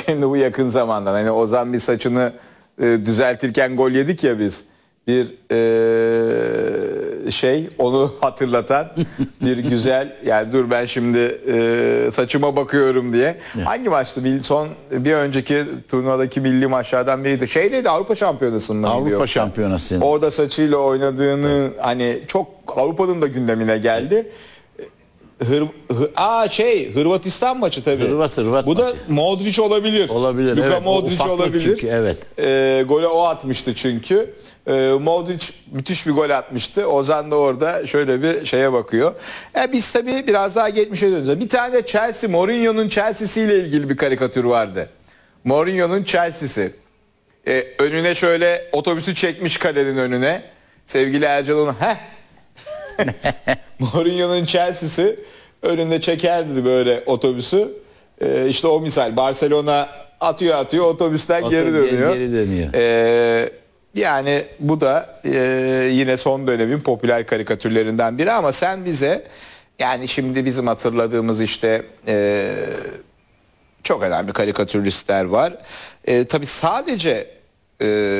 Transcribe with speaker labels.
Speaker 1: Şimdi bu yakın zamandan hani Ozan bir saçını düzeltirken gol yedik ya biz. Bir onu hatırlatan bir güzel, yani dur ben şimdi saçıma bakıyorum diye. Hangi maçtı? Son bir önceki turnuvadaki milli maçlardan biriydi. Şeydeydi, Avrupa Şampiyonası'nda mıydı
Speaker 2: Avrupa
Speaker 1: yoksa?
Speaker 2: Şampiyonası.
Speaker 1: Orada saçıyla oynadığını hani çok Avrupa'nın da gündemine geldi. Hırvatistan maçı tabii.
Speaker 2: Hırvat
Speaker 1: Bu da
Speaker 2: maçı.
Speaker 1: Modric olabilir.
Speaker 2: Olabilir.
Speaker 1: Luka
Speaker 2: Evet,
Speaker 1: Modric
Speaker 2: ufaklık
Speaker 1: olabilir.
Speaker 2: çünkü, evet.
Speaker 1: Golü o atmıştı çünkü. Modric müthiş bir gol atmıştı. Ozan da orada şöyle bir şeye bakıyor. Biz tabii biraz daha geçmişe döneceğiz. Bir tane de Chelsea, Mourinho'nun Chelsea'si ile ilgili bir karikatür vardı. Mourinho'nun Chelsea'si. Önüne şöyle otobüsü çekmiş, kalenin önüne. Sevgili Ercan onu Mourinho'nun Chelsea'si önünde çekerdi böyle otobüsü. İşte o misal, Barcelona atıyor otobüsten geri dönüyor.
Speaker 2: Geri dönüyor.
Speaker 1: Yani bu da yine son dönemin popüler karikatürlerinden biri, ama sen bize, yani şimdi bizim hatırladığımız işte çok önemli karikatüristler var. Tabii sadece